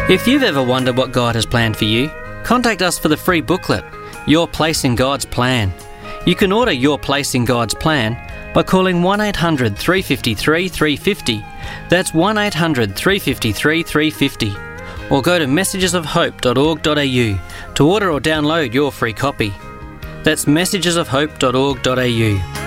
If you've ever wondered what God has planned for you, contact us for the free booklet, Your Place in God's Plan. You can order Your Place in God's Plan by calling 1800 353 350. That's 1800 353 350. Or go to messagesofhope.org.au to order or download your free copy. That's messagesofhope.org.au.